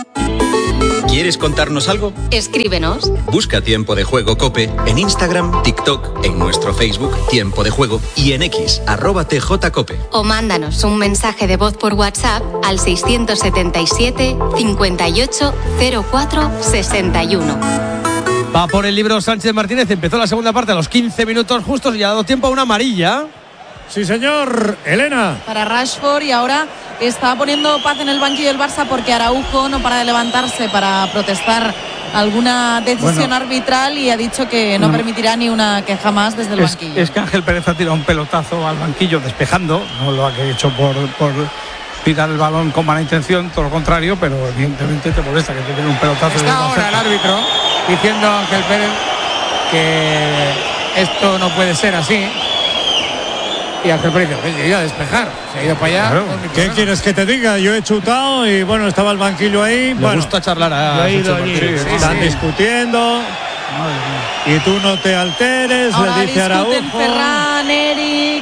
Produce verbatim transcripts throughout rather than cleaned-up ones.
¿Quieres contarnos algo? Escríbenos. Busca Tiempo de Juego COPE en Instagram, TikTok, en nuestro Facebook Tiempo de Juego y en X, arroba tjcope. O mándanos un mensaje de voz por WhatsApp al seiscientos setenta y siete, cincuenta y ocho, cero cuatro, sesenta y uno. Va por el libro Sánchez Martínez. Empezó la segunda parte a los quince minutos justos y ha dado tiempo a una amarilla. Sí, señor. Elena. Para Rashford, y ahora está poniendo paz en el banquillo del Barça porque Araujo no para de levantarse para protestar alguna decisión bueno, arbitral y ha dicho que no, no permitirá ni una queja más desde el es, banquillo. Es que Ángel Pérez ha tirado un pelotazo al banquillo despejando, no lo ha hecho por, por tirar el balón con mala intención, todo lo contrario, pero evidentemente te molesta que te den un pelotazo. Está ahora el árbitro diciendo a Ángel Pérez que esto no puede ser así. Y Ángel Pérez dice, yo iba a despejar, se ha ido para allá. Claro. ¿Qué quieres que te diga? Yo he chutado y bueno, estaba el banquillo ahí. Me bueno, gusta charlar a sí, sí, están sí. discutiendo. Y tú no te alteres, ahora le dice Araujo. Ferran, Eric.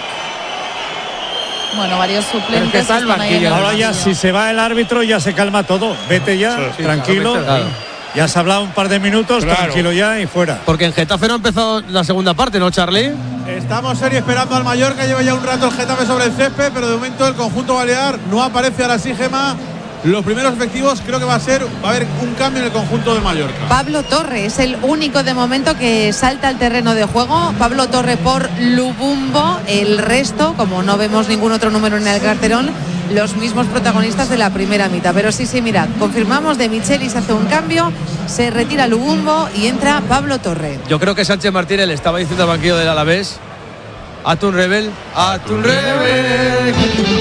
Bueno, varios suplentes. Está el banquillo. Ahora ya, si se va el árbitro, ya se calma todo. Vete ya, sí, sí, tranquilo. Claro. Ya has hablado un par de minutos, claro. tranquilo ya y fuera. Porque en Getafe no ha empezado la segunda parte, ¿no, Charlie? Estamos serio esperando al Mallorca, lleva ya un rato el Getafe sobre el césped, pero de momento el conjunto balear no aparece. Ahora sí, Gema. Los primeros efectivos creo que va a ser, va a haber un cambio en el conjunto de Mallorca. Pablo Torre es el único de momento que salta al terreno de juego. Pablo Torre por Lubumbo. El resto, como no vemos ningún otro número en el carterón, los mismos protagonistas de la primera mitad. Pero sí, sí, mirad, confirmamos, de Michelis hace un cambio, se retira Lubumbo y entra Pablo Torre. Yo creo que Sánchez Martínez le estaba diciendo al banquillo del Alavés: Atún Rebel, Atún Rebel.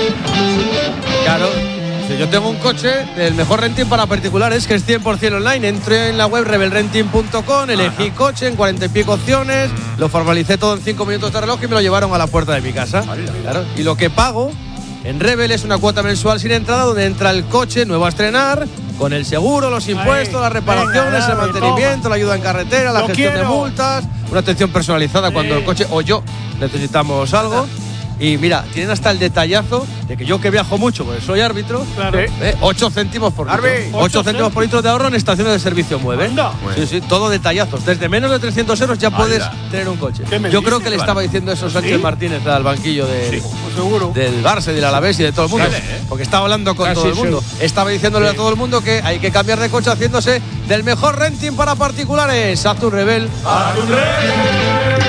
Claro, yo tengo un coche del mejor renting para particulares que es cien por ciento online. Entré en la web rebel renting punto com, elegí Ajá. coche en cuarenta y pico opciones, lo formalicé todo en cinco minutos de reloj y me lo llevaron a la puerta de mi casa. Claro, y lo que pago en Rebel es una cuota mensual sin entrada, donde entra el coche nuevo a estrenar, con el seguro, los impuestos, Ahí. las reparaciones, Venga, el mantenimiento, la ayuda en carretera, la Lo gestión quiero. de multas, una atención personalizada sí. cuando el coche o yo necesitamos algo. Y mira, tienen hasta el detallazo de que yo, que viajo mucho, porque soy árbitro, claro. eh, ocho céntimos por litro. ocho céntimos por litro de ahorro en estaciones de servicio Mueve. Bueno. Sí, sí, todo detallazos. Desde menos de trescientos euros ya Anda. puedes tener un coche. Yo creo que le estaba diciendo eso Sánchez ¿Sí? Martínez al banquillo de, sí. seguro. del Barça y del Alavés y de todo el mundo. Claro. Porque estaba hablando con Casi todo el mundo. Sí. Estaba diciéndole sí. a todo el mundo que hay que cambiar de coche haciéndose del mejor renting para particulares. Haz tu Rebel. Haz tu Rebel.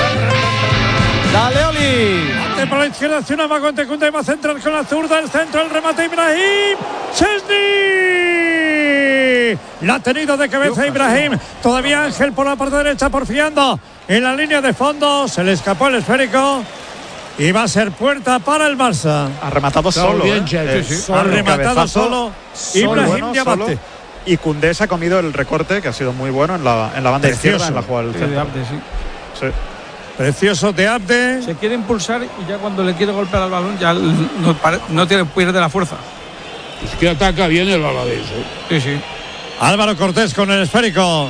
Dale, Oli. Por la izquierda, hacia una vagón, Koundé va a centrar con la zurda, el centro, el remate, Ibrahim Chesney. La ha tenido de cabeza Ibrahim. Todavía Ángel por la parte derecha, porfiando en la línea de fondo. Se le escapó el esférico. Y va a ser puerta para el Barça. Ha rematado solo. Bien, ¿eh? Sí, sí. Ha rematado solo Ibrahim bueno, Diabate. Y Koundé se ha comido el recorte, que ha sido muy bueno en la, en la banda Precioso. izquierda, en la jugada del centro. Sí, sí. sí. Precioso de Abde. Se quiere impulsar y ya cuando le quiere golpear al balón ya no, no tiene, pierde la fuerza. Es que ataca bien el Alavés, ¿eh? Sí, sí. Álvaro Cortés con el esférico.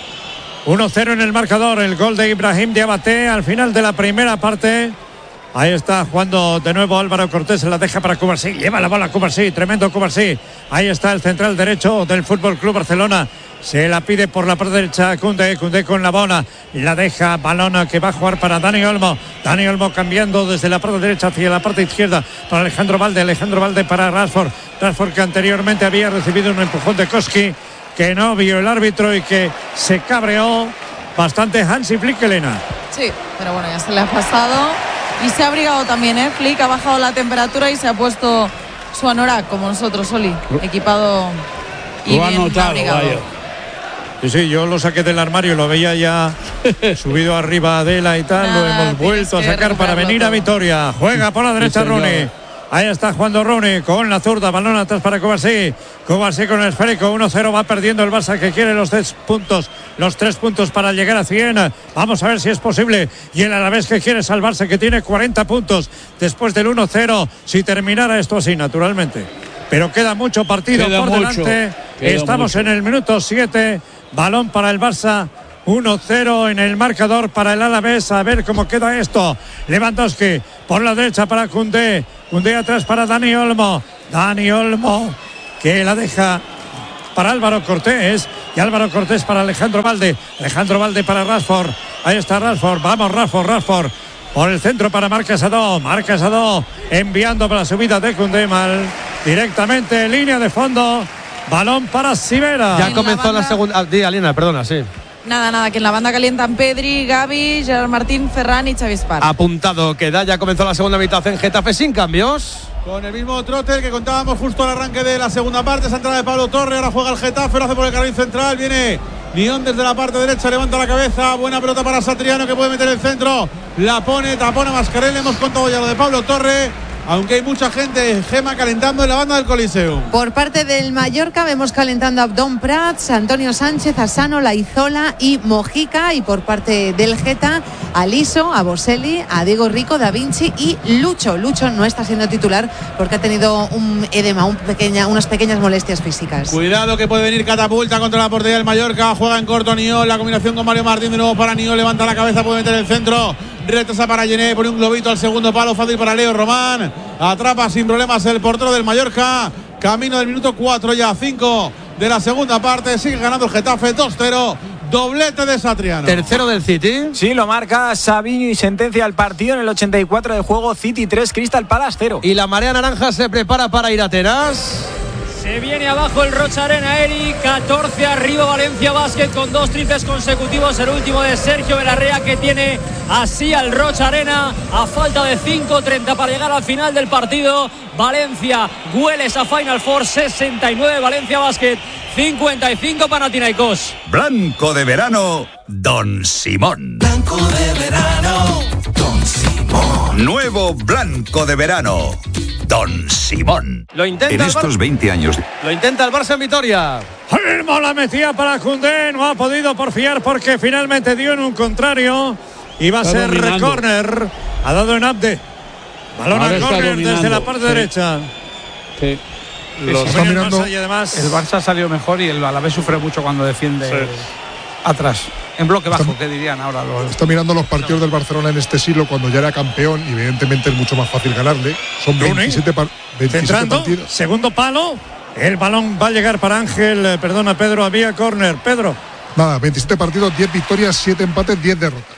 uno cero en el marcador. El gol de Ibrahim Diabate al final de la primera parte. Ahí está jugando de nuevo Álvaro Cortés. Se la deja para Cubarsí. Lleva la bola Cubarsí. Tremendo Cubarsí. Ahí está el central derecho del Fútbol Club Barcelona. Se la pide por la parte derecha Koundé, Koundé con la bola, la deja balón que va a jugar para Dani Olmo. Dani Olmo cambiando desde la parte derecha hacia la parte izquierda para Alejandro Valde, Alejandro Valde para Rashford. Rashford, que anteriormente había recibido un empujón de Koski, que no vio el árbitro y que se cabreó bastante Hansi Flick, Elena. Sí, pero bueno, ya se le ha pasado y se ha abrigado también, ¿eh? Flick ha bajado la temperatura y se ha puesto su anorak, como nosotros, Oli, equipado y lo bien notado, abrigado. Vaya. Sí, sí, yo lo saqué del armario, lo veía ya subido arriba de la y tal, Nada, lo hemos vuelto a sacar para venir todo. a Vitoria. Juega por la derecha sí, Rooney. Ahí está jugando Rooney con la zurda, balón atrás para Kovacic. Kovacic con el esférico, uno cero, va perdiendo el Barça, que quiere los tres puntos, los tres puntos para llegar a cien. Vamos a ver si es posible. Y el Alavés, que quiere salvarse, que tiene cuarenta puntos después del uno cero, si terminara esto así, naturalmente. Pero queda mucho partido queda por mucho, delante. Estamos mucho. en el minuto siete. Balón para el Barça, uno cero en el marcador para el Alavés. A ver cómo queda esto. Lewandowski por la derecha para Koundé. Koundé atrás para Dani Olmo. Dani Olmo, que la deja para Álvaro Cortés. Y Álvaro Cortés para Alejandro Valde. Alejandro Valde para Rashford. Ahí está Rashford. Vamos, Rashford, Rashford. Por el centro para Marc Sadó. Marc Sadó enviando para la subida de Kundemal. Directamente en línea de fondo. Balón para Sivera. Ya comenzó la, la segunda. Ah, di, Alina, perdona, sí. Nada, nada, que en la banda calientan Pedri, Gavi, Gerard Martín, Ferran y Xavi Espar. Apuntado, que da, ya comenzó la segunda mitad en Getafe sin cambios. Con el mismo trote que contábamos justo al arranque de la segunda parte. Esa entrada de Pablo Torre, ahora juega el Getafe, lo hace por el carril central. Viene Nión desde la parte derecha, levanta la cabeza. Buena pelota para Satriano, que puede meter el centro. La pone, tapona Mascarell. Hemos contado ya lo de Pablo Torre. Aunque hay mucha gente, Gema, calentando en la banda del Coliseum. Por parte del Mallorca vemos calentando a Abdón Prats, Antonio Sánchez, Asano, Laizola y Mojica. Y por parte del Geta, a Liso, a Boselli, a Diego Rico, Da Vinci y Lucho. Lucho no está siendo titular porque ha tenido un edema, un pequeña, unas pequeñas molestias físicas. Cuidado que puede venir catapulta contra la portería del Mallorca. Juega en corto Niol, la combinación con Mario Martín de nuevo para Niol. Levanta la cabeza, puede meter el centro. Retrasa para Gené, pone un globito al segundo palo, fácil para Leo Román. Atrapa sin problemas el portero del Mallorca. Camino del minuto cuatro ya, cinco de la segunda parte. Sigue ganando el Getafe dos cero. Doblete de Satriano. Tercero del City. Sí, lo marca Savinho y sentencia el partido en el ochenta y cuatro de juego. City tres, Crystal Palace cero. Y la marea naranja se prepara para ir a Atenas. Se viene abajo el Rocha Arena, Eric. catorce arriba Valencia Basket con dos triples consecutivos. El último de Sergio Belarrea, que tiene así al Rocha Arena a falta de cinco treinta para llegar al final del partido. Valencia huele esa Final Four. sesenta y nueve Valencia Basket, cincuenta y cinco Panathinaikos. Blanco de verano, Don Simón. Blanco de verano, Don Simón. Nuevo Blanco de verano, Don Simón. Lo intenta en estos veinte años. Lo intenta el Barça en Vitoria. Firmo la metía para Koundé. No ha podido porfiar porque finalmente dio en un contrario. Iba a está ser dominando. Córner. Ha dado en Abde. Balón Ahora a córner desde la parte sí. derecha. Sí. Los está mirando. Barça y además el Barça salió mejor y el Alavés sufre mucho cuando defiende Sí. atrás. En bloque bajo, Está- que dirían ahora los. Está mirando los partidos del Barcelona en este siglo cuando ya era campeón y evidentemente es mucho más fácil ganarle. Son Rooney, veintisiete, par- veintisiete Centrando. partidos. Segundo palo. El balón va a llegar para Ángel. eh, Perdona, Pedro. Había córner. Pedro. Nada, veintisiete partidos, diez victorias, siete empates, diez derrotas.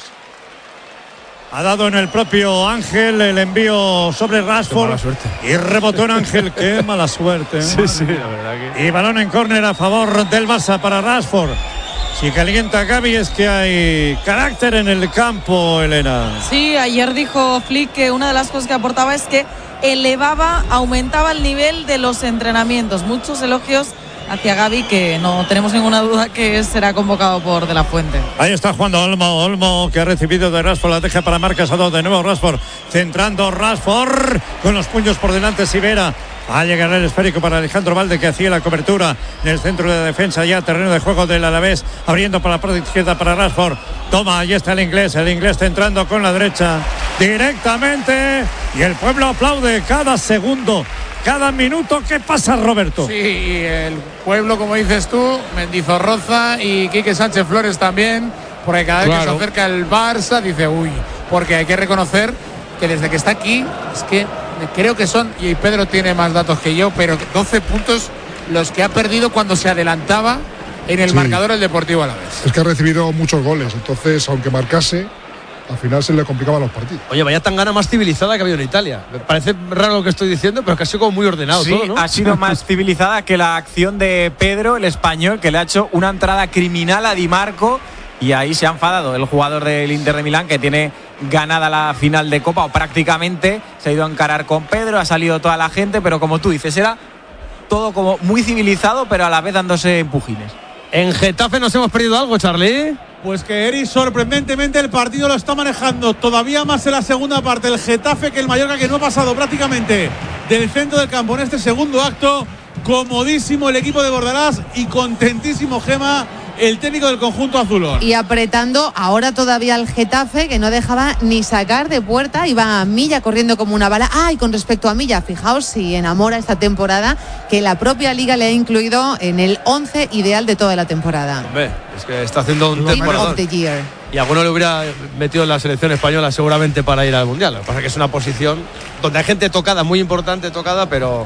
Ha dado en el propio Ángel el envío sobre Rashford. mala suerte. Y rebotó en Ángel. Qué mala suerte. Sí, sí, la verdad que. Y balón en córner a favor del Barça para Rashford. Si calienta Gavi es que hay carácter en el campo, Elena. Sí, ayer dijo Flick que una de las cosas que aportaba es que elevaba, aumentaba el nivel de los entrenamientos. Muchos elogios hacia Gavi, que no tenemos ninguna duda que será convocado por De La Fuente. Ahí está jugando Olmo, Olmo que ha recibido de Rashford, la deja para Marc Gasol, de nuevo Rashford, centrando Rashford con los puños por delante Sivera. Va a llegar el esférico para Alejandro Valde, que hacía la cobertura en el centro de defensa, ya terreno de juego del Alavés, abriendo para la parte izquierda para Rashford. Toma, ahí está el inglés, el inglés centrando con la derecha directamente, y el pueblo aplaude cada segundo, cada minuto. ¿Qué pasa, Roberto? Sí, y el pueblo, como dices tú, Mendizorroza y Quique Sánchez Flores también, porque cada vez Claro. que se acerca el Barça dice uy, porque hay que reconocer que desde que está aquí, es que creo que son, y Pedro tiene más datos que yo, pero doce puntos los que ha perdido cuando se adelantaba en el Sí. marcador el Deportivo Alavés. Es que ha recibido muchos goles, entonces aunque marcase, al final se le complicaban los partidos. Oye, vaya tangana más civilizada que ha habido en Italia. Me parece raro lo que estoy diciendo, pero es que ha sido como muy ordenado Sí, todo, ¿no? ha sido más civilizada que la acción de Pedro, el español, que le ha hecho una entrada criminal a Di Marco, y ahí se ha enfadado el jugador del Inter de Milán, que tiene ganada la final de Copa, o prácticamente. Se ha ido a encarar con Pedro, ha salido toda la gente, pero como tú dices, era todo como muy civilizado, pero a la vez dándose empujines. En Getafe nos hemos perdido algo, Charlie. Pues que Eri, sorprendentemente, el partido lo está manejando todavía más en la segunda parte el Getafe que el Mallorca, que no ha pasado prácticamente del centro del campo en este segundo acto. Comodísimo el equipo de Bordalás y contentísimo, Gema, el técnico del conjunto azulón. Y apretando ahora todavía al Getafe, que no dejaba ni sacar de puerta, iba a Milla corriendo como una bala. Ah, y con respecto a Milla, fijaos si enamora esta temporada, que la propia Liga le ha incluido en el once ideal de toda la temporada. Hombre, es que está haciendo un Team temporada. of the Year. Y alguno le hubiera metido en la selección española seguramente para ir al Mundial. Lo que pasa es que es una posición donde hay gente tocada, muy importante tocada, pero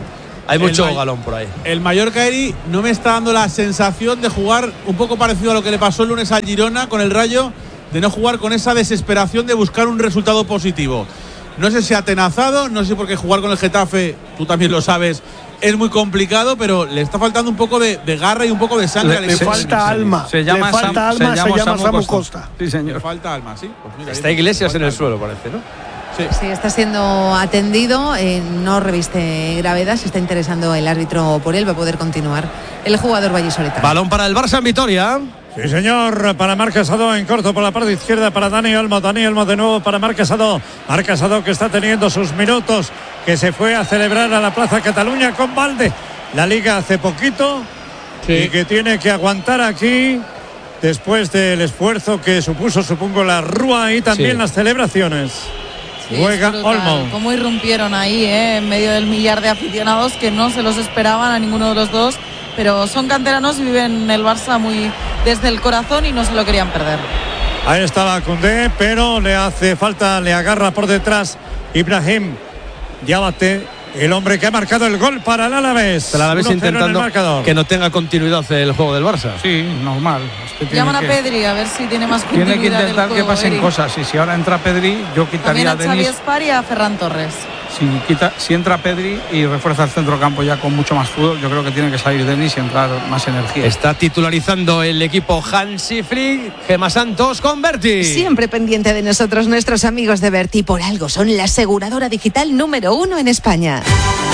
Hay mucho el, galón por ahí. El Mallorca, Eri, no me está dando la sensación de jugar un poco parecido a lo que le pasó el lunes al Girona con el Rayo, de no jugar con esa desesperación de buscar un resultado positivo. No sé si ha atenazado, no sé por qué jugar con el Getafe, tú también lo sabes, es muy complicado, pero le está faltando un poco de, de garra y un poco de sangre. Le, le falta alma. Se llama le falta Sam, alma, se llama, se llama Samu Costa. Costa. Sí, señor. Le falta alma, sí. Pues mira, está Iglesias en el suelo, parece, ¿no? Sí. sí, está siendo atendido, eh, no reviste gravedad, se está interesando el árbitro por él, va a poder continuar el jugador vallisoletano. Balón para el Barça en Vitoria. Sí, señor, para Marc Casado en corto por la parte izquierda para Dani Olmo. Dani Olmo de nuevo para Marc Casado. Marc Casado que está teniendo sus minutos, que se fue a celebrar a la Plaza Cataluña con Valde la Liga hace poquito, sí. Y que tiene que aguantar aquí después del esfuerzo que supuso, supongo, la Rúa y también sí. las celebraciones. Sí, juega Olmo. Cómo irrumpieron ahí, ¿eh? En medio del millar de aficionados que no se los esperaban a ninguno de los dos, pero son canteranos y viven el Barça muy desde el corazón y no se lo querían perder. Ahí estaba Koundé, pero le hace falta, le agarra por detrás Ibrahim Diabate, el hombre que ha marcado el gol para el Alavés. El Alavés intentando que no tenga continuidad el juego del Barça. Sí, normal. Es que Llaman a Pedri a ver si tiene más continuidad. Tiene que intentar juego, que pasen Eric. cosas. Y si ahora entra Pedri, yo quitaría También a, a Denis. Xavi Espar y a Ferran Torres. Si, quita, si entra Pedri y refuerza el centrocampo ya con mucho más fútbol, yo creo que tiene que salir Denis y entrar más energía. Está titularizando el equipo Hansi Flick, Gemma Santos con Berti. Siempre pendiente de nosotros, nuestros amigos de Berti, por algo son la aseguradora digital número uno en España.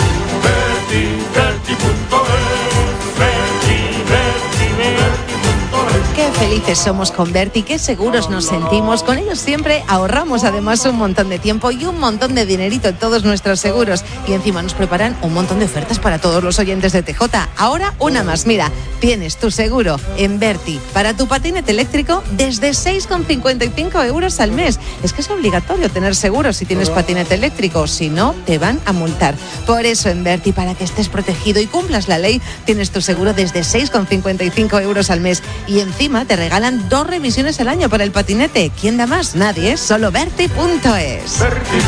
Berti, Berti punto es, Berti, Berti, Berti. Qué felices somos con Berti, qué seguros nos sentimos. Con ellos siempre ahorramos además un montón de tiempo y un montón de dinerito en todos nuestros seguros. Y encima nos preparan un montón de ofertas para todos los oyentes de T J. Ahora una más, mira, tienes tu seguro en Berti para tu patinete eléctrico desde seis con cincuenta y cinco euros al mes. Es que es obligatorio tener seguro si tienes patinete eléctrico, si no te van a multar. Por eso en Berti, para que estés protegido y cumplas la ley, tienes tu seguro desde seis con cincuenta y cinco euros al mes. Y encima te regalan dos revisiones al año para el patinete. ¿Quién da más? Nadie, ¿eh? Solo Berti punto es.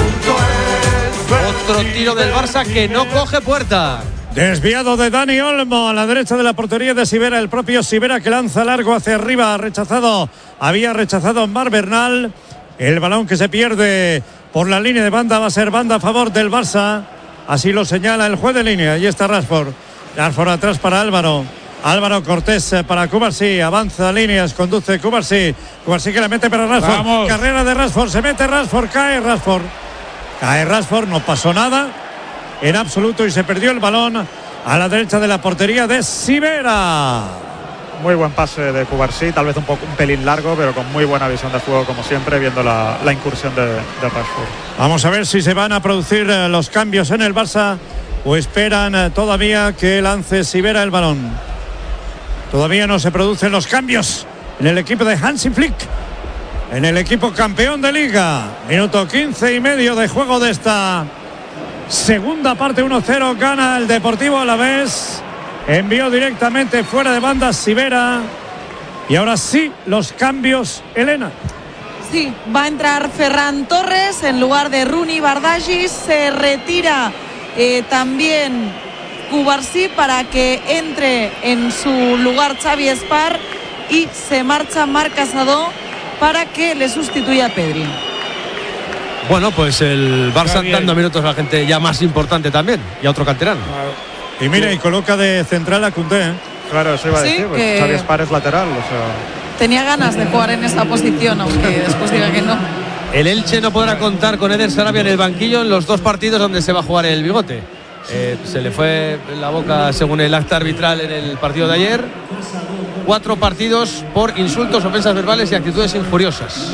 Otro tiro del Barça que no coge puerta. Desviado de Dani Olmo a la derecha de la portería de Sivera, el propio Sivera que lanza largo hacia arriba, rechazado, había rechazado Mar Bernal. El balón que se pierde por la línea de banda va a ser banda a favor del Barça, así lo señala el juez de línea. Ahí está Rashford, Rashford atrás para Álvaro. Álvaro Cortés para Cubarsí, avanza líneas, conduce Cubarsí, Cubarsí que la mete para Rashford. Vamos. Carrera de Rashford, se mete Rashford, cae Rashford, cae Rashford, no pasó nada en absoluto y se perdió el balón a la derecha de la portería de Sivera. Muy buen pase de Cubarsí, tal vez un poco un pelín largo, pero con muy buena visión de juego como siempre, viendo la, la incursión de, de Rashford. Vamos a ver si se van a producir los cambios en el Barça o esperan todavía que lance Sivera el balón. Todavía no se producen los cambios en el equipo de Hansi Flick, en el equipo campeón de Liga. Minuto quince y medio de juego de esta segunda parte. Uno cero gana el Deportivo Alavés. Envió directamente fuera de banda Sivera. Y ahora sí, los cambios, Elena. Sí, va a entrar Ferran Torres en lugar de Rooney Bardghis. Se retira eh, también Cubarsí para que entre en su lugar Xavi Espar y se marcha Marc Casado para que le sustituya a Pedri. Bueno, pues el Barça dando minutos a la gente ya más importante también y a otro canterano. Claro. Y mira, y coloca de central a Koundé, ¿eh? Claro, eso iba a sí, decir, pues que... Xavi Espar es lateral, o sea... Tenía ganas de jugar en esa posición, aunque después diga que no. El Elche no podrá contar con Eder Sarabia en el banquillo en los dos partidos donde se va a jugar el bigote. Eh, se le fue la boca según el acta arbitral en el partido de ayer. Cuatro partidos por insultos, ofensas verbales y actitudes injuriosas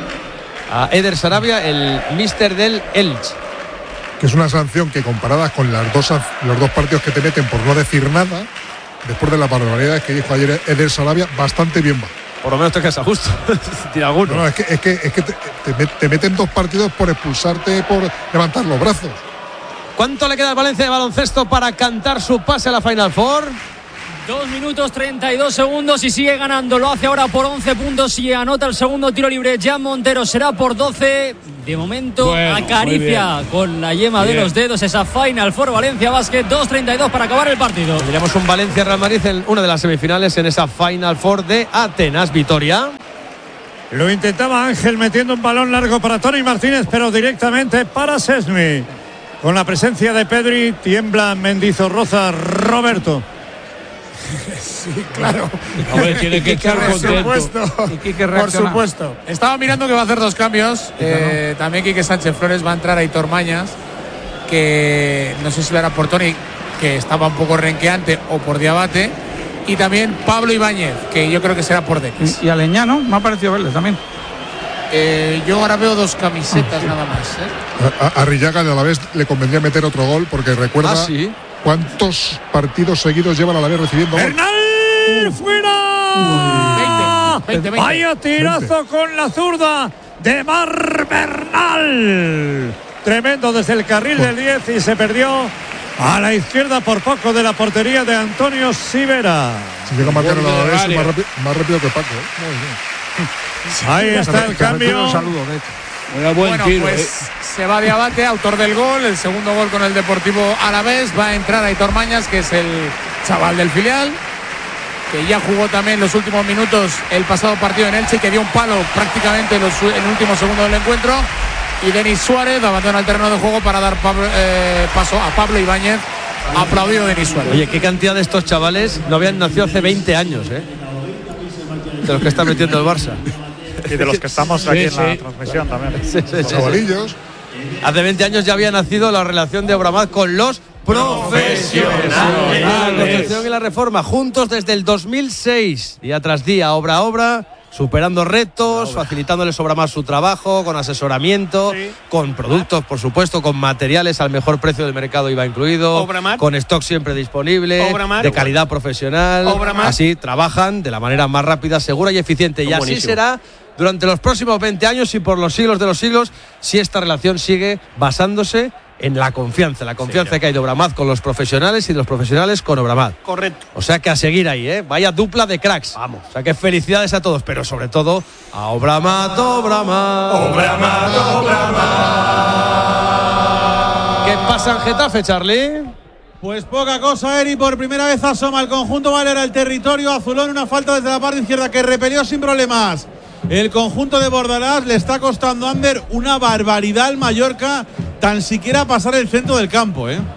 a Eder Sarabia, el míster del Elche. Que es una sanción que comparada con las dos, los dos partidos que te meten por no decir nada, después de las barbaridades que dijo ayer Eder Sarabia, bastante bien va. Por lo menos te quedas justo. Tira alguno. No, no, es que, es que, es que te, te, te meten dos partidos por expulsarte, por levantar los brazos. ¿Cuánto le queda al Valencia de baloncesto para cantar su pase a la Final Four? dos minutos treinta y dos segundos y sigue ganando. Lo hace ahora por once puntos y anota el segundo tiro libre. Jan Montero será por doce. De momento bueno, acaricia con la yema bien. de los dedos esa Final Four Valencia Basket. dos treinta y dos para acabar el partido. Tendríamos un Valencia-Real Madrid en una de las semifinales en esa Final Four de Atenas. Vitoria. Lo intentaba Ángel metiendo un balón largo para Tony Martínez, pero directamente para Szczęsny. Con la presencia de Pedri, tiembla Mendizorroza. Roberto. Sí, claro. Hombre, tiene que estar contento. Por supuesto. Estaba mirando que va a hacer dos cambios. Eh, también Quique Sánchez Flores va a entrar a Aitor Mañas, que no sé si lo hará por Tony, que estaba un poco renqueante, o por Diabate. Y también Pablo Ibáñez, que yo creo que será por Denis. Y, y Aleñano, me ha parecido verle también. Eh, yo ahora veo dos camisetas ah, sí. nada más. ¿eh? A, a Arrillaga de Alavés le convendría meter otro gol, porque recuerda. ¿Ah, sí? ¿Cuántos partidos seguidos llevan a la vez recibiendo gol? ¡Bernal! ¡Fuera! veinte, veinte, veinte. Vaya tirazo veinte. Con la zurda de Mar Bernal. Tremendo desde el carril del diez y se perdió a la izquierda por poco de la portería de Antonio Sivera. Si llega a marcar el Alavés más rápido, más rápido que Paco. ¿eh? Muy bien. Ahí está el cambio. Un saludo, de hecho. Era buen bueno, tiro, pues eh. se va de Abate, autor del gol, el segundo gol con el Deportivo Alavés. Va a entrar Aitor Mañas, que es el chaval del filial, que ya jugó también los últimos minutos el pasado partido en Elche, que dio un palo prácticamente en, los, en el último segundo del encuentro. Y Denis Suárez abandona el terreno de juego para dar Pablo, eh, paso a Pablo Ibáñez. Aplaudido Denis Suárez. Oye, qué cantidad de estos chavales no habían nacido hace veinte años, ¿eh? De los que está metiendo el Barça. Y de los que estamos aquí sí, en la sí. transmisión también. Sí, sí, Los sí, chavalillos. sí. Hace veinte años ya había nacido la relación de Obramat con los profesionales. La Concepción y la Reforma, juntos desde el dos mil seis, día tras día, obra a obra, superando retos, facilitándoles a Obramat su trabajo, con asesoramiento, sí. con productos, por supuesto, con materiales al mejor precio del mercado I V A incluido, Obramat. con stock siempre disponible, Obramat. de calidad profesional. Obramat. Así trabajan de la manera más rápida, segura y eficiente. Y así buenísimo. será durante los próximos veinte años y por los siglos de los siglos, si esta relación sigue basándose en la confianza, la confianza sí, que hay de Obramat con los profesionales y de los profesionales con Obramat. Correcto. O sea que a seguir ahí, ¿eh? Vaya dupla de cracks. Vamos. O sea que felicidades a todos, pero sobre todo a Obramat, Obramat. Obramat, Obramat. ¿Qué pasa en Getafe, Charlie? Pues poca cosa, Eri. Por primera vez asoma el conjunto Valera el territorio azulón. Una falta desde la parte izquierda que repelió sin problemas el conjunto de Bordalás. Le está costando a Ander una barbaridad al Mallorca tan siquiera pasar el centro del campo, ¿eh?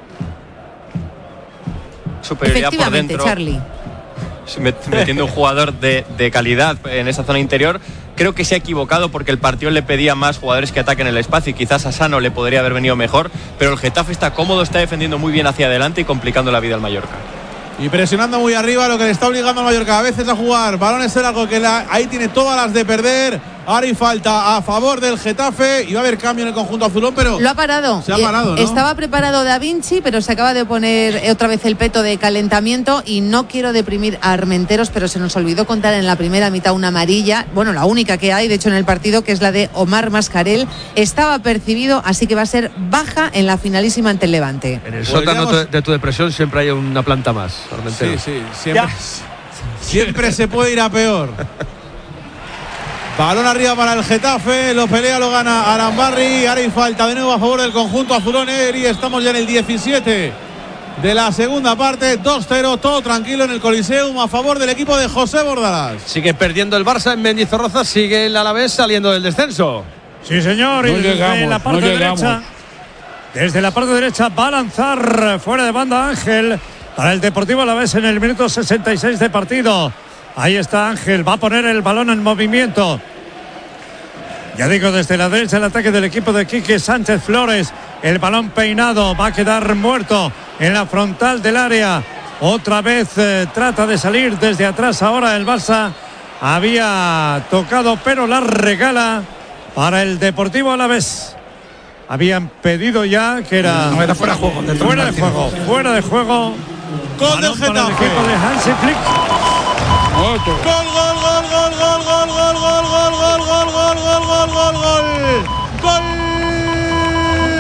Superioridad por dentro. Charlie. Metiendo un jugador de, de calidad en esa zona interior. Creo que se ha equivocado porque el partido le pedía más jugadores que ataquen el espacio y quizás a Sano le podría haber venido mejor, pero el Getafe está cómodo, está defendiendo muy bien hacia adelante y complicando la vida al Mallorca. Y presionando muy arriba, lo que le está obligando al Mallorca a veces a jugar balones en algo que la, ahí tiene todas las de perder. Ahora hay falta a favor del Getafe y va a haber cambio en el conjunto azulón, pero lo ha parado. Se ha parado, ¿no? Estaba preparado Da Vinci, pero se acaba de poner otra vez el peto de calentamiento. Y no quiero deprimir a Armenteros, pero se nos olvidó contar en la primera mitad una amarilla, bueno, la única que hay de hecho en el partido, que es la de Omar Mascarell. Estaba percibido, así que va a ser baja en la finalísima ante el Levante. En el sótano de, de tu depresión siempre hay una planta más, Armenteros. Sí, sí, siempre, siempre se puede ir a peor. Balón arriba para el Getafe, lo pelea, lo gana Arambarri. Ahora hay falta de nuevo a favor del conjunto azulón, y estamos ya en el diecisiete de la segunda parte. Dos cero, todo tranquilo en el Coliseum a favor del equipo de José Bordalás. Sigue perdiendo el Barça en Mendizorroza, sigue el Alavés saliendo del descenso. Sí, señor, no y desde llegamos, la parte no derecha, desde la parte derecha va a lanzar fuera de banda Ángel para el Deportivo Alavés en el minuto sesenta y seis de partido. Ahí está Ángel, va a poner el balón en movimiento. Ya digo, desde la derecha el ataque del equipo de Quique Sánchez Flores. El balón peinado va a quedar muerto en la frontal del área. Otra vez eh, trata de salir desde atrás. Ahora el Barça había tocado, pero la regala para el Deportivo Alavés. Habían pedido ya que era, no, era fuera de juego. De fuera de juego, fuera de juego. Gol del Getafe. El equipo de Hansi Flick. Gol, gol, gol, gol, gol, gol, gol, gol, gol, gol, gol, gol, gol, gol, gol, gol, gol. Gol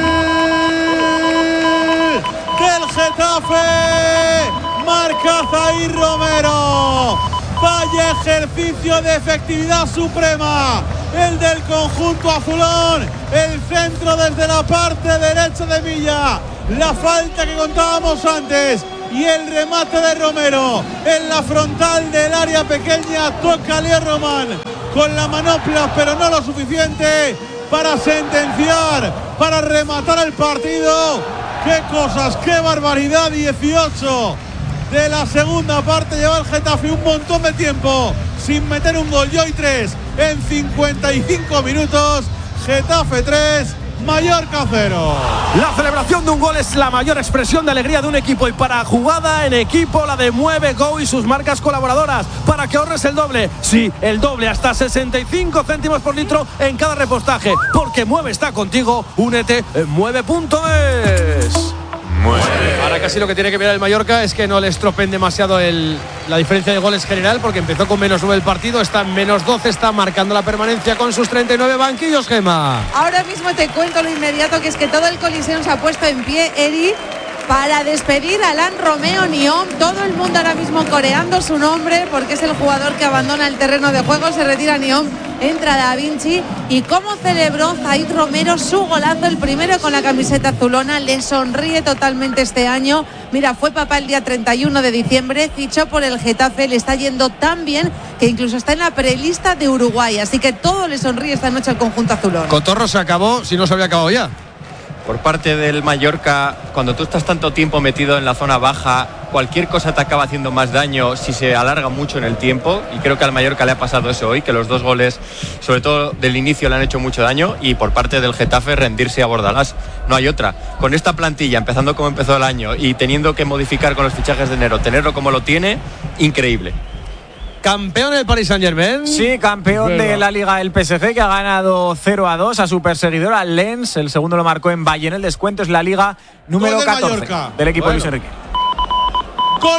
del Getafe. Marca Zaid ahí Romero. Vaya ejercicio de efectividad suprema el del conjunto azulón. El centro desde la parte derecha de Villa, la falta que contábamos antes y el remate de Romero en la frontal del área pequeña. Toca Leo Román con la manopla, pero no lo suficiente para sentenciar, para rematar el partido. Qué cosas, qué barbaridad. Dieciocho de la segunda parte lleva el Getafe un montón de tiempo sin meter un gol. Y hoy tres en cincuenta y cinco minutos. Getafe tres, Mallorca cero. La celebración de un gol es la mayor expresión de alegría de un equipo, y para jugada en equipo la de Mueve Go y sus marcas colaboradoras, para que ahorres el doble, sí, el doble, hasta sesenta y cinco céntimos por litro en cada repostaje, porque Mueve está contigo. Únete en mueve punto es. Ahora casi lo que tiene que mirar el Mallorca es que no le estropeen demasiado el, la diferencia de goles general, porque empezó con menos nueve el partido, está en menos doce, está marcando la permanencia con sus treinta y nueve banquillos, Gemma. Ahora mismo te cuento lo inmediato, que es que todo el Coliseum se ha puesto en pie, Eri, para despedir a Alain Romeo Nyom. Todo el mundo ahora mismo coreando su nombre, porque es el jugador que abandona el terreno de juego. Se retira Nyom, entra Da Vinci, y cómo celebró Zaid Romero su golazo, el primero con la camiseta azulona. Le sonríe totalmente este año. Mira, fue papá el día treinta y uno de diciembre, fichó por el Getafe, le está yendo tan bien que incluso está en la prelista de Uruguay, así que todo le sonríe esta noche al conjunto azulón. Cotorro se acabó, si no se había acabado ya. Por parte del Mallorca, cuando tú estás tanto tiempo metido en la zona baja, cualquier cosa te acaba haciendo más daño si se alarga mucho en el tiempo, y creo que al Mallorca le ha pasado eso hoy, que los dos goles, sobre todo del inicio, le han hecho mucho daño, y por parte del Getafe rendirse a Bordalás. No hay otra. Con esta plantilla, empezando como empezó el año y teniendo que modificar con los fichajes de enero, tenerlo como lo tiene, increíble. Campeón el Paris Saint-Germain. Sí, campeón de la Liga el P S G, que ha ganado cero a dos a su perseguidor, al Lens. El segundo lo marcó en Bayern. El descuento es la Liga número catorce Mallorca, del equipo bueno. de Luis Enrique. Gol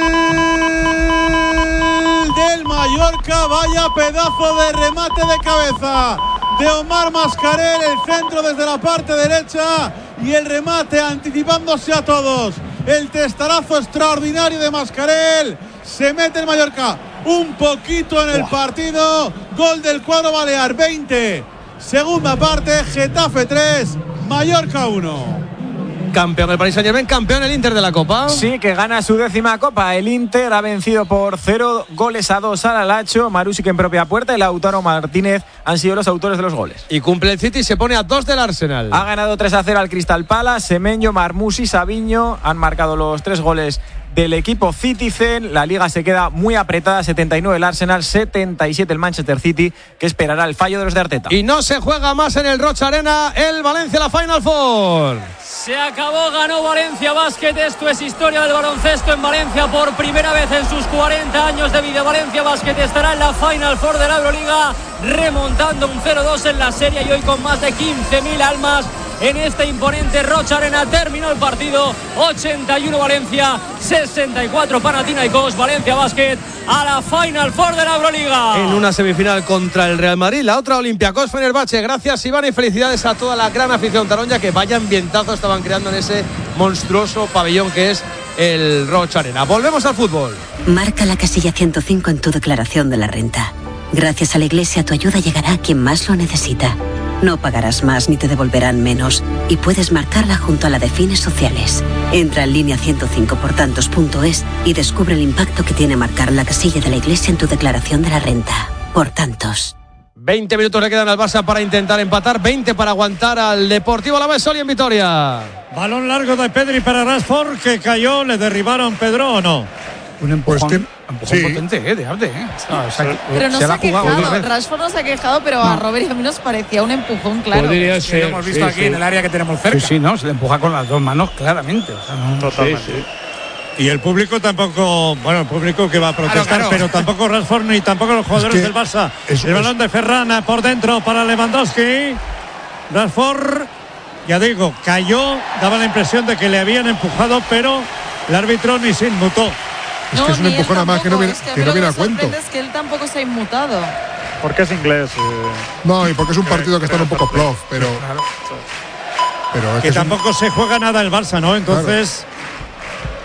del Mallorca. Vaya pedazo de remate de cabeza de Omar Mascarell. El centro desde la parte derecha y el remate anticipándose a todos. El testarazo extraordinario de Mascarell. Se mete el Mallorca un poquito en el wow. partido. Gol del cuadro balear. veinte. Segunda parte. Getafe tres, Mallorca uno. Campeón el Paris Saint-Germain, campeón el Inter de la Copa. Sí, que gana su décima Copa. El Inter ha vencido por cero goles a dos al Alacho. Marusic en propia puerta y Lautaro Martínez han sido los autores de los goles. Y cumple el City y se pone a dos del Arsenal. Ha ganado tres a cero al Crystal Palace. Semenyo, Marmoush y Savinho han marcado los tres goles del equipo Citizen. La liga se queda muy apretada, setenta y nueve el Arsenal, setenta y siete el Manchester City, que esperará el fallo de los de Arteta. Y no se juega más en el Rocha Arena, el Valencia la Final Four. Se acabó, ganó Valencia Basket. Esto es historia del baloncesto en Valencia por primera vez en sus cuarenta años de vida. Valencia Basket estará en la Final Four de la Euroliga, remontando un cero dos en la serie, y hoy con más de quince mil almas en este imponente Rocha Arena. Terminó el partido, ochenta y uno Valencia, sesenta y cuatro Panathinaikos. Valencia Basket a la Final Four de la Euroliga. En una semifinal contra el Real Madrid, la otra Olympiacos Fenerbahce. Gracias, Iván, y felicidades a toda la gran afición taronja, que vaya ambientazo estaban creando en ese monstruoso pabellón que es el Rocha Arena. Volvemos al fútbol. Marca la casilla ciento cinco en tu declaración de la renta. Gracias a la Iglesia, tu ayuda llegará a quien más lo necesita. No pagarás más ni te devolverán menos, y puedes marcarla junto a la de fines sociales. Entra en línea ciento cinco por tantos punto es y descubre el impacto que tiene marcar la casilla de la Iglesia en tu declaración de la renta. Por tantos. veinte minutos le quedan al Barça para intentar empatar, veinte para aguantar al Deportivo Alavés. Soli en Vitoria. Balón largo de Pedri para Rashford, que cayó. ¿Le derribaron, Pedro, o no? Un empujón, pues que, empujón sí. potente, ¿eh? De arte, ¿eh? Ah, o sea, que, pero no se, se ha quejado, Rashford no se ha quejado, pero no. a Robert y a mí nos parecía un empujón, claro. Podría ser, lo hemos visto sí, aquí sí. en el área que tenemos cerca. Sí, sí, no, se le empuja con las dos manos claramente. O sea, no, Totalmente. Sí, sí. Y el público tampoco, bueno, el público que va a protestar, claro, claro. pero tampoco Rashford ni tampoco los jugadores es que del Barça. Es, el balón es... de Ferran por dentro para Lewandowski. Rashford, ya digo, cayó, daba la impresión de que le habían empujado, pero el árbitro ni se inmutó. Es no, que es un empujón a más que no viene, es que que no viene a cuento. Es que él tampoco se ha inmutado. Porque es inglés. Eh, no, y porque es un partido que está un poco plof, pero. Claro. pero es que, que tampoco un... se juega nada el Barça, ¿no? Entonces.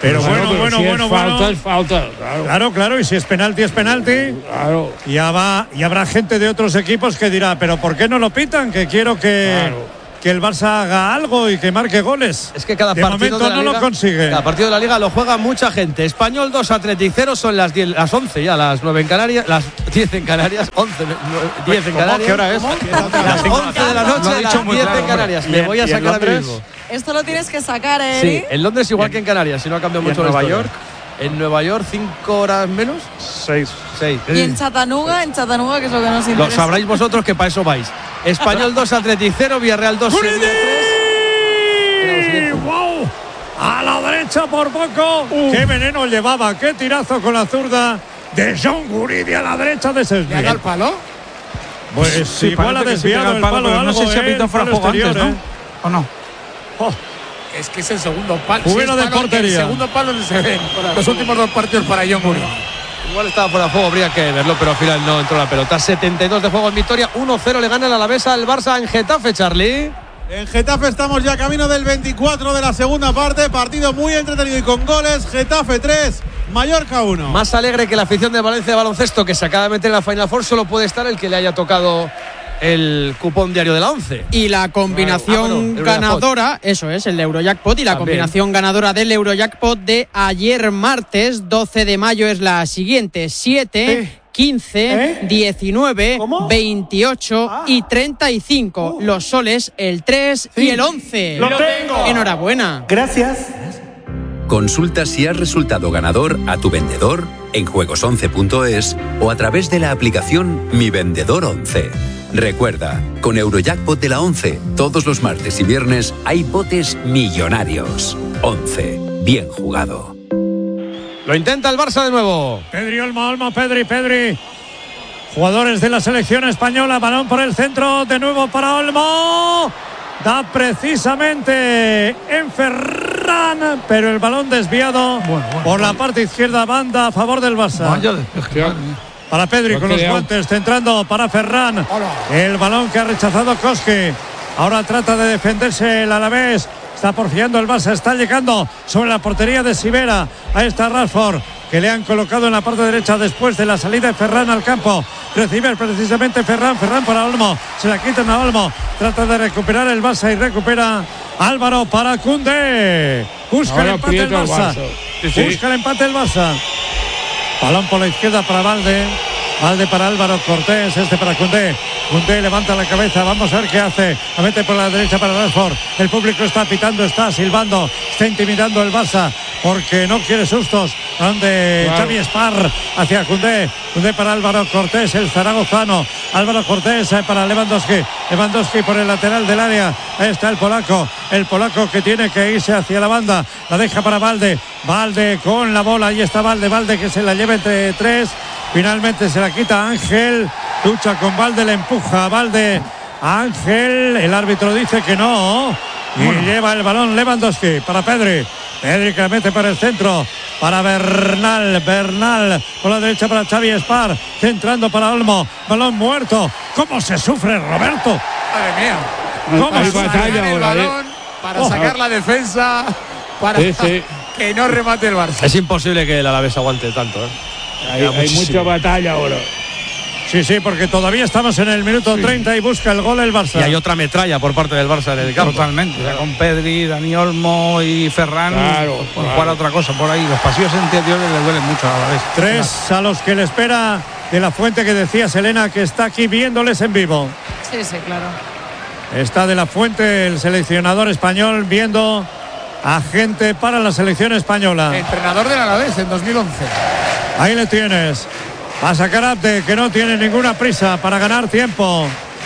Pero Claro, bueno, pero bueno, si bueno, es bueno. falta, es falta. Claro. Claro, claro, y si es penalti, es penalti. Claro. Y, va, y habrá gente de otros equipos que dirá, pero ¿por qué no lo pitan? Que quiero que, Claro. que el Barça haga algo y que marque goles. Es que cada de partido momento de la no Liga, lo consigue. Cada partido de la Liga lo juega mucha gente. Español dos, Athletic cero, son las, diez, las once ya, las nueve en Canarias, las diez en Canarias, once, diez en Canarias. ¿Qué hora es? Las once de la noche, las diez en Canarias. Me voy a sacar a mí mismo. Esto lo tienes que sacar, ¿eh? Sí, en Londres igual que en Canarias, si no ha cambiado mucho en la Nueva historia. York? En Nueva York, cinco horas menos. Seis. Seis. Y en Chattanooga, en Chattanooga, que es lo que nos interesa. Lo sabréis vosotros que para eso vais. Español dos, Athletic cero, Villarreal dos, Sevilla tres. ¡Wow! A la derecha por poco. Uh. ¡Qué veneno llevaba! ¡Qué tirazo con la zurda de John Guridi a la derecha de Sesni! ¿Le da el palo? Pues sí, igual ha desviado el palo, pero algo, no sé si ha pintado fuera de juego antes, ¿no? ¿eh? ¿O no? Oh. Es que es el segundo palo. Juguero Si es de palo, portería. El segundo palo donde se ven los últimos dos partidos para John Guridi. Igual estaba fuera de juego, habría que verlo, pero al final no entró la pelota. setenta y dos de juego en victoria, uno cero le gana el Alavés al Barça en Getafe, Charlie. En Getafe estamos ya camino del veinticuatro de la segunda parte. Partido muy entretenido y con goles. Getafe tres, Mallorca uno. Más alegre que la afición de Valencia de baloncesto, que se acaba de meter en la Final Four, solo puede estar el que le haya tocado el cupón diario de la once. Y la combinación ah, bueno, ganadora, eso es, el Eurojackpot, y la También. combinación ganadora del Eurojackpot de ayer martes, doce de mayo, es la siguiente: siete, ¿Eh? quince, ¿Eh? diecinueve, ¿Cómo? veintiocho Ah. y treinta y cinco. Uh. Los soles, el tres sí. y el once. ¡Lo tengo! Enhorabuena. Gracias. Consulta si has resultado ganador a tu vendedor en juegos once punto es o a través de la aplicación Mi Vendedor once. Recuerda, con Eurojackpot de la once, todos los martes y viernes hay botes millonarios. once. Bien jugado. Lo intenta el Barça de nuevo. Pedri, Olmo, Olmo, Pedri, Pedri. Jugadores de la selección española, balón por el centro, de nuevo para Olmo. Da precisamente en Ferran, pero el balón desviado bueno, bueno, por la parte izquierda, banda a favor del Barça. Vaya despeje, madre mía. Para Pedri con los guantes, centrando para Ferran. El balón que ha rechazado Koski. Ahora trata de defenderse el Alavés. Está porfiando el Barça, está llegando sobre la portería de Sivera. Ahí está Rashford, que le han colocado en la parte derecha después de la salida de Ferran al campo. Recibe precisamente Ferran, Ferran para Olmo. Se la quitan a Olmo. Trata de recuperar el Barça y recupera Álvaro para Koundé. Busca Ahora el empate el Barça. El sí, sí. Busca el empate el Barça. Balón por la izquierda para Valde. Valde para Álvaro Cortés, este para Koundé. Koundé levanta la cabeza, vamos a ver qué hace. La mete por la derecha para Rashford. El público está pitando, está silbando, está intimidando el Barça porque no quiere sustos. Donde claro. Xavi Spar hacia Koundé. Koundé para Álvaro Cortés, el zaragozano. Álvaro Cortés para Lewandowski. Lewandowski por el lateral del área. Ahí está el polaco. El polaco que tiene que irse hacia la banda. La deja para Valde. Valde con la bola. Ahí está Valde. Valde que se la lleva entre tres. Finalmente se la quita Ángel. Lucha con Valde, le empuja a Valde. Ángel, el árbitro dice que no. Y bueno. Lleva el balón Lewandowski para Pedri. Pedri que la mete para el centro. Para Bernal. Bernal por la derecha para Xavi Spar. Centrando para Olmo. Balón muerto. ¿Cómo se sufre, Roberto? Madre mía. ¿Cómo para se sacar el balón, para oh. sacar la defensa, para sí, sí. que no remate el Barça. Es imposible que el Alavés aguante tanto, ¿eh? Hay, hay mucha batalla ahora. Sí, sí, porque todavía estamos en el minuto sí. treinta y busca el gol el Barça. Y hay otra metralla por parte del Barça en el campo. Totalmente, claro. Con Pedri, Dani Olmo y Ferran. Claro, pues, claro. ¿cuál otra cosa por ahí? Los pasillos interiores les duelen mucho a la vez. Tres claro. a los que le espera de la fuente que decía Selena que está aquí viéndoles en vivo. Sí, sí, claro. Está de la fuente el seleccionador español viendo a gente para la selección española. Entrenador del Alavés en dos mil once. Ahí le tienes. A sacar Abde, que no tiene ninguna prisa para ganar tiempo.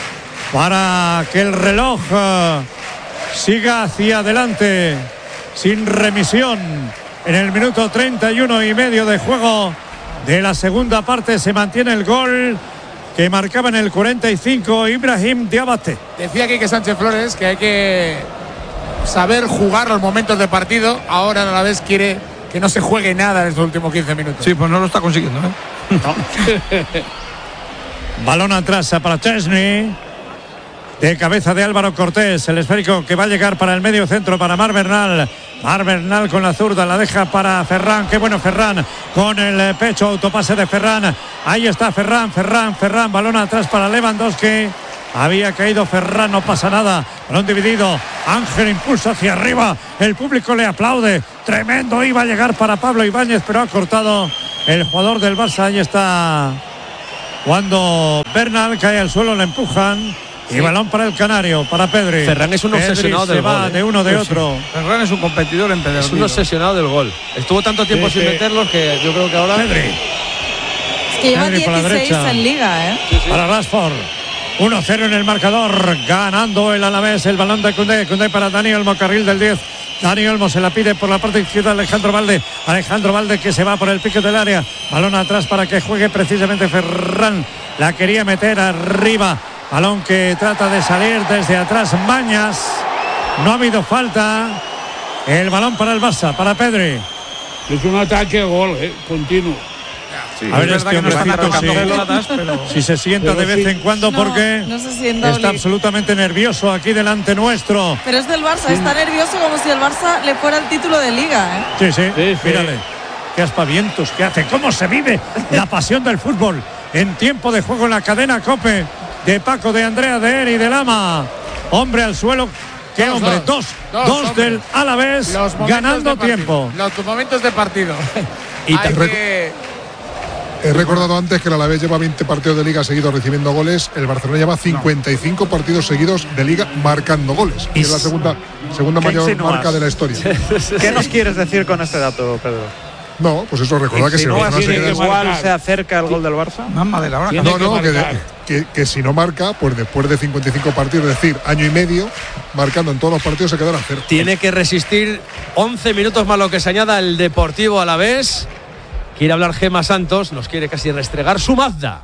Para que el reloj uh, siga hacia adelante. Sin remisión. En el minuto treinta y uno y medio de juego de la segunda parte se mantiene el gol que marcaba en el cuarenta y cinco Ibrahim Diabate. Decía Quique Sánchez Flores que hay que saber jugar los momentos de partido. Ahora a la vez quiere que no se juegue nada en estos últimos quince minutos. Sí, pues no lo está consiguiendo, ¿eh? No. Balón atrás para Chesney. de cabeza de Álvaro Cortés. El esférico que va a llegar para el medio centro para Marc Bernal. Marc Bernal con la zurda, la deja para Ferran. Qué bueno Ferran con el pecho, autopase de Ferran. Ahí está Ferran, Ferran, Ferran. Balón atrás para Lewandowski. Había caído Ferran, no pasa nada. Balón dividido. Ángel impulsa hacia arriba. El público le aplaude. Tremendo. Iba a llegar para Pablo Ibáñez, pero ha cortado el jugador del Barça. Ahí está. Cuando Bernal cae al suelo, le empujan. Y sí. Balón para el canario, para Pedri. Ferran es un Pedri obsesionado del se va gol, ¿eh? de uno de Sí, otro. sí. Ferran es un competidor en Es un obsesionado del gol. Estuvo tanto tiempo Sí, sin sí. meterlos que yo creo que ahora. Pedri. Es que lleva Pedri por la dieciséis derecha. en Liga, ¿eh? Sí, sí. Para Rashford. uno cero en el marcador. Ganando el Alavés. El balón de Koundé. Koundé para Dani Olmo, carril del diez. Dani Olmo se la pide por la parte izquierda. Alejandro Valde. Alejandro Valde que se va por el pique del área. Balón atrás para que juegue precisamente Ferran. La quería meter arriba. Balón que trata de salir desde atrás. Mañas. No ha habido falta. El balón para el Barça, para Pedri. Es un ataque gol, eh, continuo. Sí, a ver, es este verdad que no están hombrecito atacando sí. pelotas, pero Si se sienta Pero de vez sí. en cuando No, porque no se sienta está obli- absolutamente nervioso aquí delante nuestro. Pero es del Barça, está nervioso como si el Barça le fuera el título de Liga, ¿eh? Sí, sí, Sí, sí. mírale. Qué aspavientos que hace, cómo se vive la pasión del fútbol en tiempo de juego en la cadena COPE de Paco, de Andrea, de Eri, de Lama. Hombre al suelo. ¿Qué Dos, hombre? dos. Dos. Dos, Dos hombre. del Alavés Los momentos ganando de partido. tiempo. Los momentos de partido. Y Hay te- que- He recordado antes que el Alavés lleva veinte partidos de Liga seguidos recibiendo goles. El Barcelona lleva cincuenta y cinco partidos seguidos de Liga marcando goles. Y es la segunda, segunda ¿Qué mayor insinúas? marca de la historia. ¿Qué nos quieres decir con este dato, Pedro? No, pues eso, recordad que si el ¿Insinúas Barcelona se que queda- igual se acerca el gol del Barça? Más madera ahora. Tiene No, que no, que, marcar. que, que si no marca, pues después de cincuenta y cinco partidos, es decir, año y medio, marcando en todos los partidos, se quedará cero. Tiene que resistir once minutos más lo que se añada el Deportivo Alavés. Quiere hablar Gemma Santos, nos quiere casi restregar su Mazda.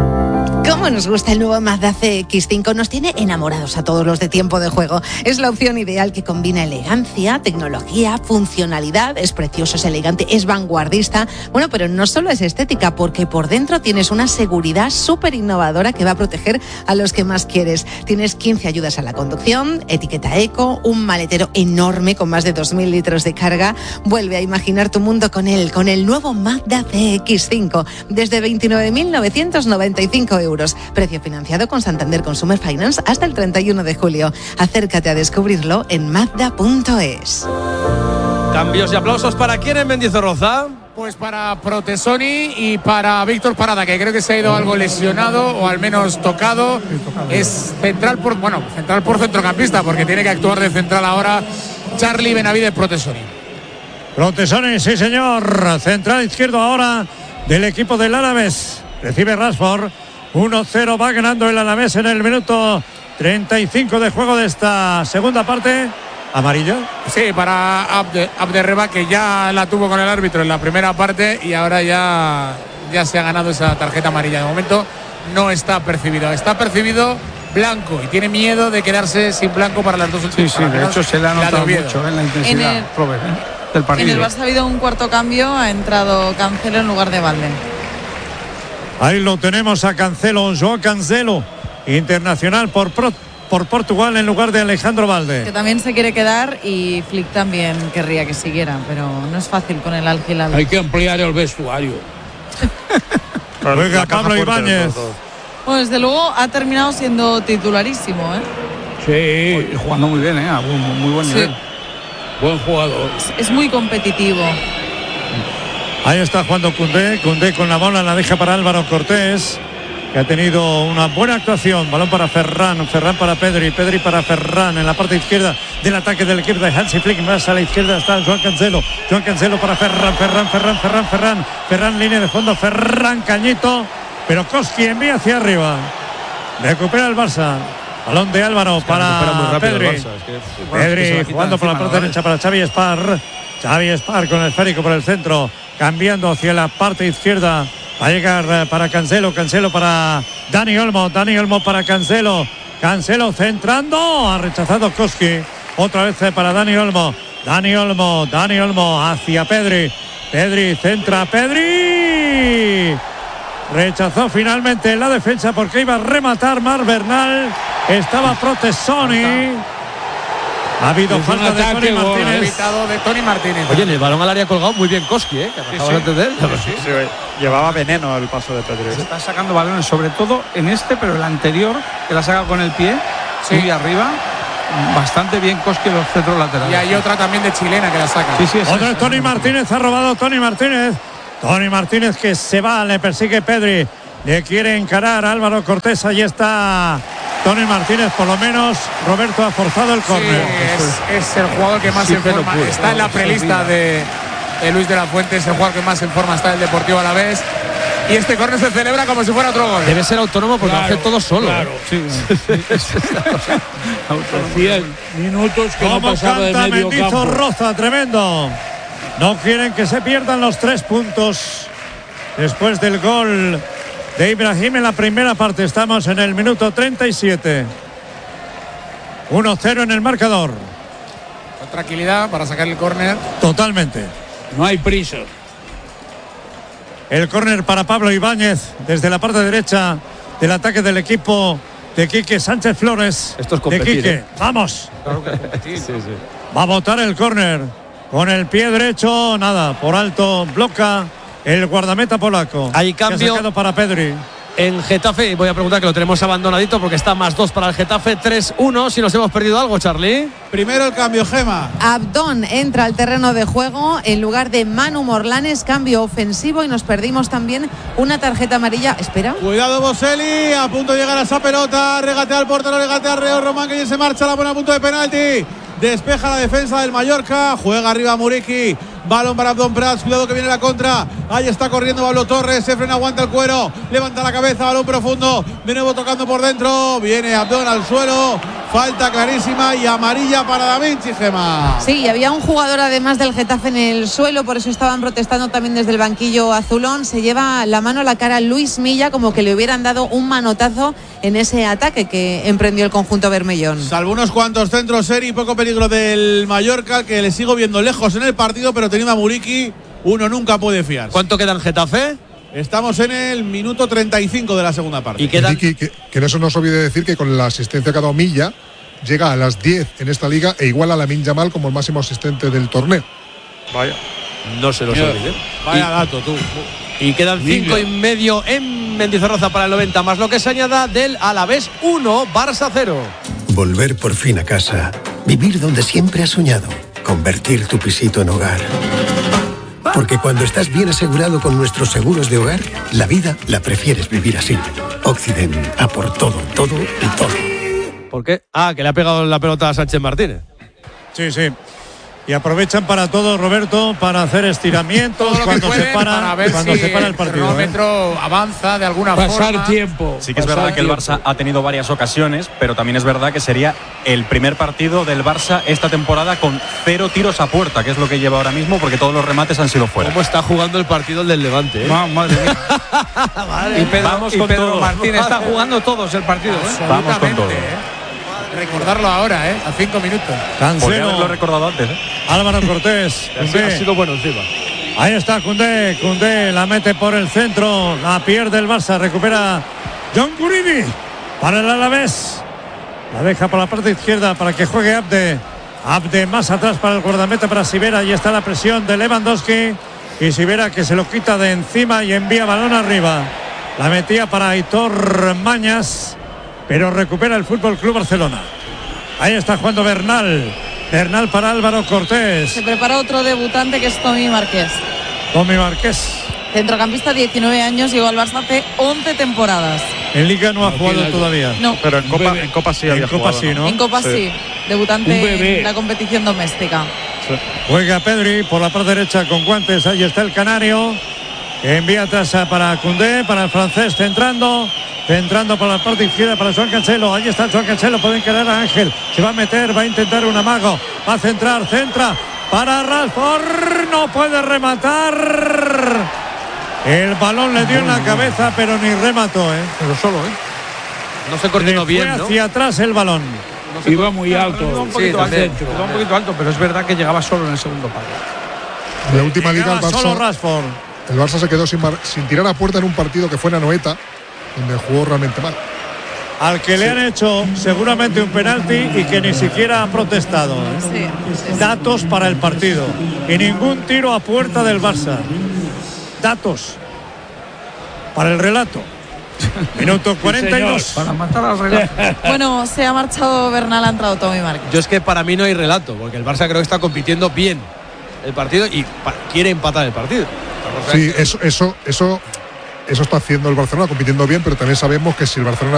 ¿Cómo nos gusta el nuevo Mazda C X cinco? Nos tiene enamorados a todos los de Tiempo de Juego. Es la opción ideal que combina elegancia, tecnología, funcionalidad. Es precioso, es elegante, es vanguardista. Bueno, pero no solo es estética, porque por dentro tienes una seguridad súper innovadora que va a proteger a los que más quieres. Tienes quince ayudas a la conducción, etiqueta eco, un maletero enorme con más de dos mil litros de carga. Vuelve a imaginar tu mundo con él, con el nuevo Mazda C X cinco. Desde veintinueve mil novecientos noventa y cinco euros. Precio financiado con Santander Consumer Finance hasta el treinta y uno de julio. Acércate a descubrirlo en mazda punto es. Cambios y aplausos para quién en Mendizorroza. Pues para Protesoni y para Víctor Parada, que creo que se ha ido algo lesionado o al menos tocado. Es central por, bueno, central por centrocampista, porque tiene que actuar de central ahora Charlie Benavides Protesoni. Protesoni, sí señor. Central izquierdo ahora del equipo del Alavés. Recibe Rashford. uno cero va ganando el Alavés en el minuto treinta y cinco de juego de esta segunda parte. ¿Amarilla? Sí, para Abde, Abderreba, que ya la tuvo con el árbitro en la primera parte y ahora ya, ya se ha ganado esa tarjeta amarilla. De momento no está percibido. Está percibido blanco y tiene miedo de quedarse sin blanco para las dos últimas. Sí, sí, de hecho se le ha notado Oviedo. mucho en la En intensidad el- Robert, ¿eh? del partido. En el Barça ha habido un cuarto cambio, ha entrado Cancelo en lugar de Valde. Ahí lo tenemos a Cancelo, João Cancelo, internacional por, Pro, por Portugal en lugar de Alejandro Que Valde. también se quiere quedar y Flick también querría que siguiera, pero no es fácil con el Al Hilal. Hay que ampliar el vestuario. Juega Pablo Ibáñez. Bueno, desde luego ha terminado siendo titularísimo, ¿eh? Sí, y jugando muy bien, ¿eh? A muy, muy buen Sí. nivel. Buen jugador. Es muy competitivo. Ahí está jugando Koundé, Koundé con la bola, la deja para Álvaro Cortés, que ha tenido una buena actuación. Balón para Ferran, Ferran para Pedri, Pedri para Ferran en la parte izquierda del ataque del equipo de Hansi Flick. Más a la izquierda está João Cancelo, João Cancelo para Ferran, Ferran, Ferran, Ferran, Ferran, Ferran, línea de fondo, Ferran, Cañito, pero Koski envía hacia arriba. Recupera el Barça. Balón de Álvaro Es que recupera muy para rápido el Pedri. Barça, es que- bueno, es que Pedri se la quita jugando por la encima, parte ¿no? derecha para Xavi Espar. Xavi Espar con el esférico por el centro, cambiando hacia la parte izquierda. Va a llegar eh, para Cancelo, Cancelo para Dani Olmo, Dani Olmo para Cancelo. Cancelo centrando, ha rechazado Koski. Otra vez eh, para Dani Olmo. Dani Olmo, Dani Olmo hacia Pedri. Pedri centra, Pedri. Rechazó finalmente la defensa porque iba a rematar Marc Bernal. Estaba Protesoni. Ha habido Es falta un de ataque, Tony gol, Martínez. Evitado de Tony Martínez. Oye, en el balón al área colgado muy bien Koski, ¿eh? Que Sí, acabas sí. de entender. Sí, sí, llevaba veneno el paso de Pedri. Está sacando balones, sobre todo en este, pero el anterior, que la saca con el pie, Sí. muy arriba. Bastante bien Koski en los centros laterales. Y hay otra también de chilena que la saca. Sí, sí, es Otra esa. es Tony Martínez, ha robado Tony Martínez. Tony Martínez que se va, le persigue Pedri. Le quiere encarar a Álvaro Cortés. Ahí está Tony Martínez, por lo menos. Roberto ha forzado el Sí, córner. es, es el jugador que más Sí, en pero forma puro, está en la no, prelista de, de Luis de la Fuente. Es el jugador que más en forma está el Deportivo Alavés. Y este córner se celebra como si fuera otro gol. Debe ser autónomo porque Claro, lo hace todo solo. claro. ¿eh? Hacía minutos que no ¿Cómo pasaba de canta medio Mendizo campo. Roza? Tremendo. No quieren que se pierdan los tres puntos después del gol de Ibrahim en la primera parte. Estamos en el minuto treinta y siete. uno cero en el marcador. Con tranquilidad para sacar el córner. Totalmente. No hay prisa. El córner para Pablo Ibáñez desde la parte derecha del ataque del equipo de Quique Sánchez Flores. Esto es de competir, Quique. ¿eh? Vamos. Claro que competir. Sí, sí. Va a botar el córner con el pie derecho. Nada, por alto bloca el guardameta polaco. Hay que ha cambio. sacado para Pedri. En Getafe, voy a preguntar que lo tenemos abandonadito porque está más dos para el Getafe, tres uno. Si nos hemos perdido algo, Charlie. Primero el cambio, Gema. Abdón entra al terreno de juego en lugar de Manu Morlanes, cambio ofensivo y nos perdimos también una tarjeta amarilla. Espera. Cuidado Boselli, a punto de llegar a esa pelota, regatea al portero, regatea al Reo Román que ya se marcha, la pone a punto de penalti. Despeja la defensa del Mallorca, juega arriba Muriqui, balón para Abdón Prats, cuidado que viene la contra, ahí está corriendo Pablo Torres, se frena, aguanta el cuero, levanta la cabeza, balón profundo, de nuevo tocando por dentro, viene Abdón al suelo, falta clarísima y amarilla para Da Vinci, Gema. Sí, había un jugador además del Getafe en el suelo, por eso estaban protestando también desde el banquillo azulón. Se lleva la mano a la cara Luis Milla, como que le hubieran dado un manotazo en ese ataque que emprendió el conjunto bermellón. Salvo unos cuantos centros, Seri, poco peligro del Mallorca, que le sigo viendo lejos en el partido, pero teniendo a Muriqui, uno nunca puede fiar. ¿Cuánto queda en Getafe? Estamos en el minuto treinta y cinco de la segunda parte. Y quedan. Ricky, que, que en eso no os olvide decir que con la asistencia que ha dado Milla, llega a las diez en esta liga e iguala a Lamine Yamal como el máximo asistente del torneo. Vaya. No se nos Mira, olvide. Vaya dato, tú. Y quedan cinco y medio en Mendizorroza para el noventa, más lo que se añada del Alavés uno, Barça cero. Volver por fin a casa. Vivir donde siempre has soñado. Convertir tu pisito en hogar. Porque cuando estás bien asegurado con nuestros seguros de hogar, la vida la prefieres vivir así. Occident, a por todo, todo y todo. ¿Por qué? Ah, que le ha pegado la pelota a Sánchez Martínez. Sí, sí. Y aprovechan para todo, Roberto, para hacer estiramientos Todo lo que cuando se pueden para, para ver cuando si se para el el partido. ¿eh? cronómetro avanza de alguna Pasar forma. tiempo. Sí que es pasar verdad que el tiempo. Barça ha tenido varias ocasiones, pero también es verdad que sería el primer partido del Barça esta temporada con cero tiros a puerta, que es lo que lleva ahora mismo, porque todos los remates han sido fuera. ¿Cómo está jugando el partido el del Levante? ¿eh? Ma- madre mía. Y Pedro, Vamos y con Pedro todo. Martín está jugando todos el partido. ¿eh? Vamos con todo. ¿eh? Recordarlo ahora, ¿eh? A cinco minutos. Podría haberlo Cancelo, recordado antes. ¿eh? Álvaro Cortés. Ha sido- Koundé. ha sido bueno encima. Ahí está Koundé, Koundé la mete por el centro, la pierde el Barça, recupera John Guridi para el Alavés. La deja por la parte izquierda para que juegue Abde. Abde más atrás para el guardameta para Sivera. Ahí está la presión de Lewandowski. Y Sivera que se lo quita de encima y envía balón arriba. La metía para Aitor Mañas, pero recupera el Fútbol Club Barcelona. Ahí está jugando Bernal. Bernal para Álvaro Cortés. Se prepara otro debutante que es Tommy Márquez. Tommy Márquez. Centrocampista, diecinueve años, llegó al Barça hace once temporadas. En Liga no ha jugado tiene- todavía. No, Pero en Copa, en Copa sí En había Copa jugado, sí, ¿no? en Copa Sí. sí. Debutante Un bebé. en la competición doméstica. Juega Pedri por la parte derecha con guantes. Ahí está el canario. Que envía atrás para Koundé, para el francés centrando. Centrando por la parte izquierda para Joan Cancelo. Ahí está Joan Cancelo. Pueden quedar a Ángel. Se va a meter, va a intentar un amago. Va a centrar, centra para Rashford. No puede rematar. El balón le dio en la cabeza, pero ni remató, ¿eh? Pero solo, ¿eh? No se Le coordinó fue bien, ¿no? hacia atrás el balón. Iba muy alto. Iba un Sí, poquito alto, también. iba un poquito alto, pero es verdad que llegaba solo en el segundo palo. En la última liga el Llegaba solo Barça, Rashford. el Barça se quedó sin, mar- sin tirar a puerta en un partido que fue en Anoeta, donde jugó realmente mal. al que le han hecho seguramente un penalti y que ni siquiera ha protestado. ¿eh? Sí. Datos para el partido y ningún tiro a puerta del Barça. Datos para el relato. Minuto cuarenta y dos. Sí, para matar al relato. Bueno, se ha marchado Bernal, ha entrado Tommy Márquez. Yo es que para mí no hay relato, porque el Barça creo que está compitiendo bien el partido y quiere empatar el partido. Sí, eso, eso, eso, eso está haciendo el Barcelona, compitiendo bien, pero también sabemos que si el Barcelona